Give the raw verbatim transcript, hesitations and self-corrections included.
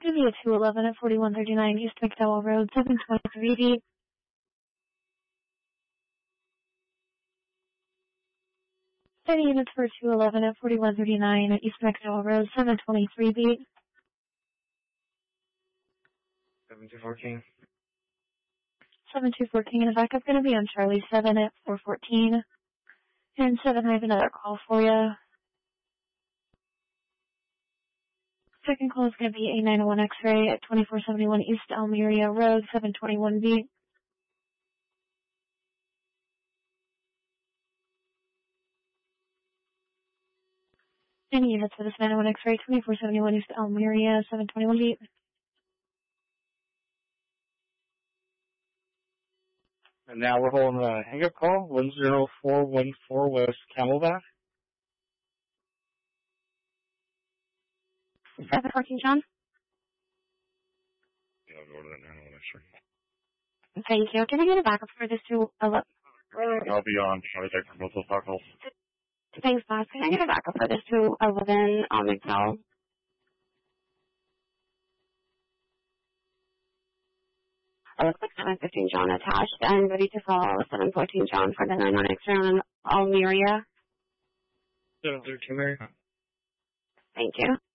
going to be a two eleven at forty-one thirty-nine East McDowell Road, seven twenty-three beat. Any units for two eleven at forty-one thirty-nine at East McDowell Road, seven twenty-three beat. seven two fourteen. seven two fourteen, and backup going to be on Charlie seven at four fourteen. And seven, I have another call for you. Second call is going to be a nine oh one X-ray at twenty-four seventy-one East Almeria Road, seven twenty-one B. Any units for this nine oh one X-ray, twenty-four seventy-one East Almeria, seven twenty-one B. And now we're holding a hang-up call, one zero four one four West Camelback. seven fourteen, John? Yeah, I'll go to that now, sure. Thank you. Can I get a backup for this two eleven? I'll be on. I'll take for both those phone calls. Thanks, boss. Can I get a backup for this two eleven on McDowell? It looks like seven fifteen John attached. I'm ready to call seven fourteen John for the nine one X-ray on Almeria. seven thirteen, Mary. Thank you.